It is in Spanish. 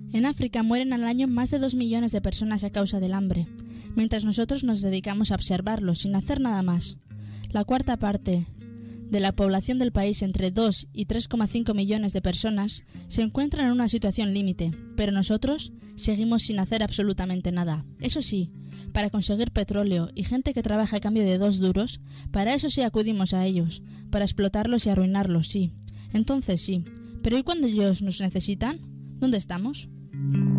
En África mueren al año más de 2 millones de personas a causa del hambre, mientras nosotros nos dedicamos a observarlo sin hacer nada más. La cuarta parte de la población del país, entre 2 y 3,5 millones de personas, se encuentran en una situación límite, pero nosotros seguimos sin hacer absolutamente nada. Eso sí, para conseguir petróleo y gente que trabaja a cambio de 2 duros, para eso sí acudimos a ellos, para explotarlos y arruinarlos, sí. Entonces sí, pero ¿y cuando ellos nos necesitan? ¿Dónde estamos?